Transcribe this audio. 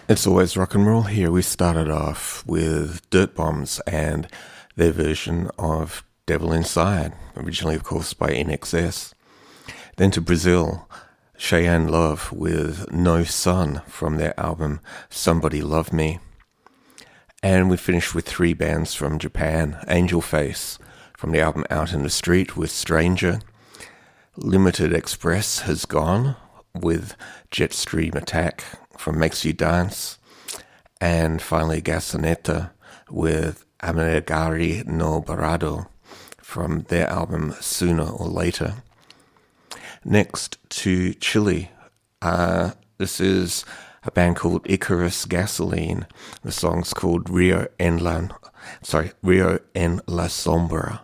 It's always rock and roll here. We started off with Dirt Bombs and their version of Devil Inside, originally, of course, by NXS. Then to Brazil, Cheyenne Love with No Sun from their album Somebody Love Me. And we finished with three bands from Japan, Angel Face from the album Out in the Street with Stranger. Limited Express has gone with Jetstream Attack from Makes You Dance, and finally Gasoleta with Amegari no Barado from their album Sooner or Later. Next to Chile, this is a band called Icarus Gasoline. The song's called Rio en la Sombra.